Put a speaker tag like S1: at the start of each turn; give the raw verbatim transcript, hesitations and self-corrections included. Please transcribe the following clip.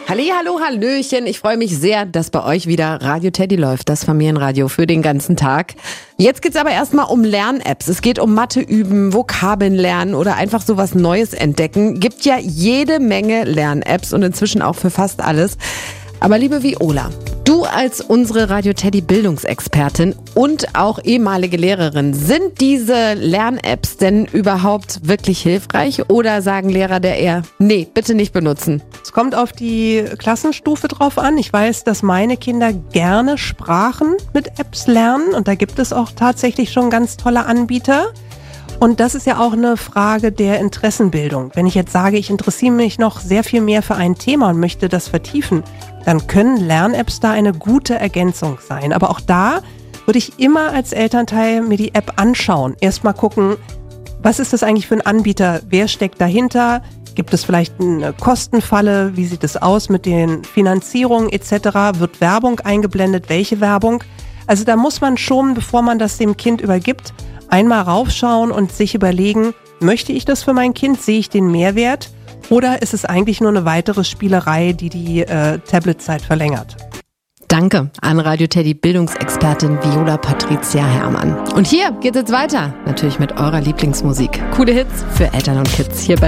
S1: Halli, hallo, hallöchen. Ich freue mich sehr, dass bei euch wieder Radio Teddy läuft, das Familienradio für den ganzen Tag. Jetzt geht's aber erstmal um Lern-Apps. Es geht um Mathe üben, Vokabeln lernen oder einfach so was Neues entdecken. Gibt ja jede Menge Lern-Apps und inzwischen auch für fast alles. Aber liebe Viola, du als unsere Radio Teddy Bildungsexpertin und auch ehemalige Lehrerin, sind diese Lern-Apps denn überhaupt wirklich hilfreich oder sagen Lehrer der eher, nee, bitte nicht benutzen?
S2: Es kommt auf die Klassenstufe drauf an. Ich weiß, dass meine Kinder gerne Sprachen mit Apps lernen und da gibt es auch tatsächlich schon ganz tolle Anbieter. Und das ist ja auch eine Frage der Interessenbildung. Wenn ich jetzt sage, ich interessiere mich noch sehr viel mehr für ein Thema und möchte das vertiefen, dann können Lern-Apps da eine gute Ergänzung sein. Aber auch da würde ich immer als Elternteil mir die App anschauen. Erstmal gucken, was ist das eigentlich für ein Anbieter? Wer steckt dahinter? Gibt es vielleicht eine Kostenfalle? Wie sieht es aus mit den Finanzierungen et cetera? Wird Werbung eingeblendet? Welche Werbung? Also da muss man schon, bevor man das dem Kind übergibt, einmal raufschauen und sich überlegen, möchte ich das für mein Kind? Sehe ich den Mehrwert? Oder ist es eigentlich nur eine weitere Spielerei, die die äh, Tabletzeit verlängert?
S1: Danke an Radio Teddy Bildungsexpertin Viola Patricia Herrmann. Und hier geht's jetzt weiter, natürlich mit eurer Lieblingsmusik. Coole Hits für Eltern und Kids hier bei